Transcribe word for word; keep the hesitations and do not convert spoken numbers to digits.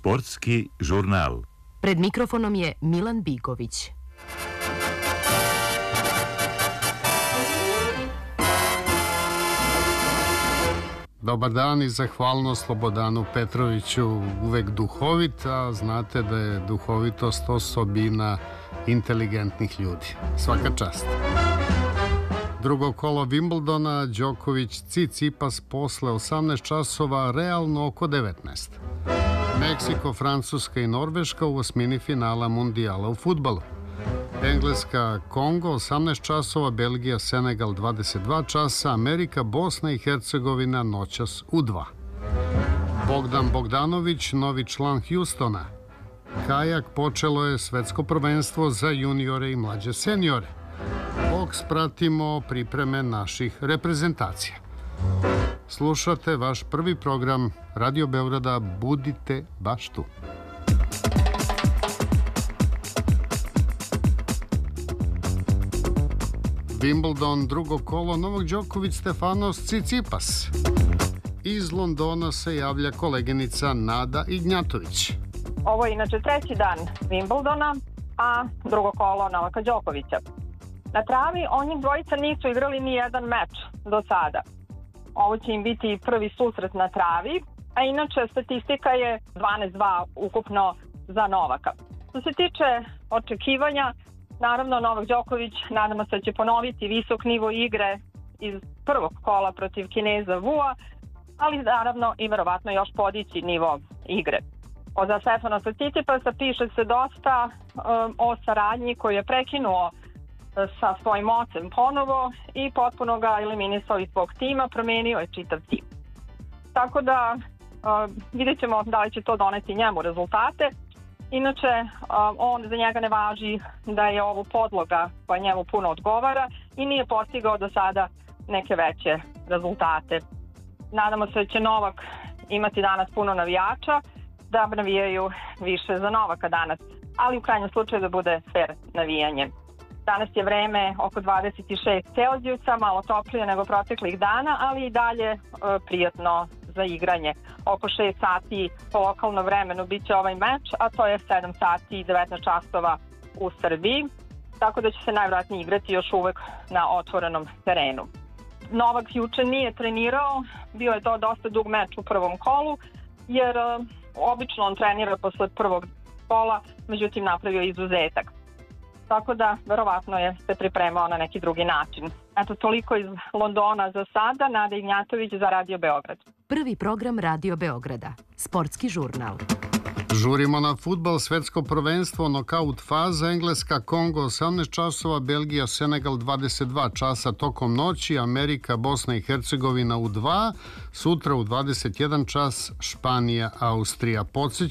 Sportski žurnal. Pred mikrofonom je Milan Bigović. Dobar dan i zahvalnost Slobodanu Petroviću, uvek duhovit, a znate da je duhovitost osobina inteligentnih ljudi. Svaka čast. Drugo kolo Wimbledona, Đoković Tsitsipas posle osamnaest časova, realno oko devetnaest. Meksiko, Francuska i Norveška u osmini finala mundijala u fudbalu. Engleska, Kongo, osamnaest časova, Belgija, Senegal, dvadeset dva časa, Amerika, Bosna i Hercegovina noćas u dva. Bogdan Bogdanović, novi član Hjustona. Kajak, počelo je svetsko prvenstvo za juniore i mlađe seniore. Boks, pratimo pripreme naših reprezentacija. Slušate vaš prvi program Radio Beograda, budite baš tu. Wimbledon, drugo kolo, Novak Đoković, Stefanos Tsitsipas. Iz Londona se javlja koleginica Nada Ignjatović. Ovo je inače treći dan Wimbledona, a drugo kolo Novaka Đokovića. Na travi oni dvojica nisu igrali ni jedan meč do sada. Ovo će im biti prvi susret na travi, a inače statistika je dvanaest dva ukupno za Novaka. Što se tiče očekivanja, naravno Novak Đoković nadamo se da će ponoviti visok nivo igre iz prvog kola protiv Kineza Vua, ali naravno i verovatno još podići nivo igre. Od Stefanasa Tsitsipasa piše se dosta um, o saradnji koju je prekinuo sa svojim ocem ponovo i potpuno ga eliminisao iz svog tima, promenio je čitav tim. Tako da uh, vidjet ćemo da li će to doneti njemu rezultate. Inače, uh, on za njega ne važi da je ovo podloga koja njemu puno odgovara i nije postigao do sada neke veće rezultate. Nadamo se da će Novak imati danas puno navijača, da navijaju više za Novaka danas, ali u krajnjem slučaju da bude fair navijanje. Danas je vreme oko dvadeset šest Celzijusa, malo toplije nego proteklih dana, ali i dalje e, prijatno za igranje. Oko šest sati po lokalnom vremenu bit će ovaj meč, a to je sedam sati i devetnaest časova u Srbiji, tako da će se najvjerojatnije igrati još uvek na otvorenom terenu. Novak juče nije trenirao, bio je to dosta dug meč u prvom kolu, jer e, obično on trenira posle prvog kola, međutim napravio izuzetak. Tako da, verovatno je se pripremao na neki drugi način. Eto, toliko iz Londona za sada. Nada Ignjatović za Radio Beograd. Prvi program Radio Beograda. Sportski žurnal. Žurimo na fudbal, svetsko prvenstvo, nokaut faza, Engleska, Kongo, osamnaest časova, Belgija, Senegal, dvadeset dva časa tokom noći, Amerika, Bosna i Hercegovina u dva, sutra u dvadeset jedan čas, Španija, Austrija. Podsjećam